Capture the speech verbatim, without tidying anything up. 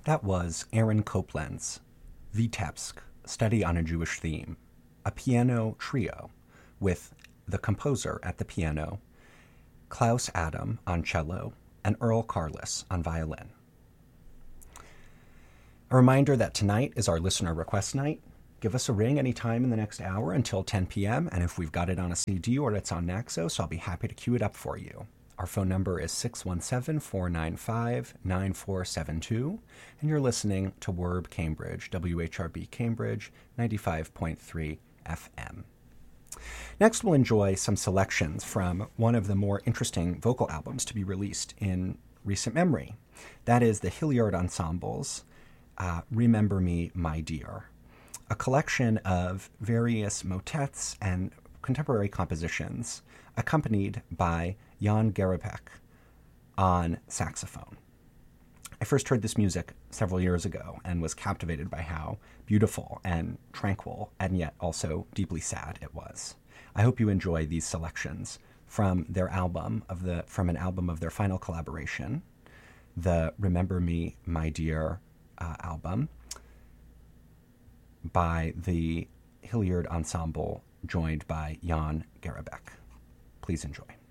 That was Aaron Copland's Vitebsk, Study on a Jewish Theme, a piano trio with the composer at the piano, Klaus Adam on cello, and Earl Carless on violin. A reminder that tonight is our listener request night. Give us a ring anytime in the next hour until ten p.m., and if we've got it on a C D or it's on Naxos, I'll be happy to cue it up for you. Our phone number is six one seven, four nine five, nine four seven two, and you're listening to W R B Cambridge, W H R B Cambridge, ninety-five point three F M. Next, we'll enjoy some selections from one of the more interesting vocal albums to be released in recent memory. That is the Hilliard Ensemble's uh, Remember Me, My Dear, a collection of various motets and contemporary compositions accompanied by Jan Garibek on saxophone. I first heard this music several years ago and was captivated by how beautiful and tranquil and yet also deeply sad it was. I hope you enjoy these selections from their album of the from an album of their final collaboration, the Remember Me, My Dear uh, album by the Hilliard Ensemble, joined by Jan Garibek. Please enjoy.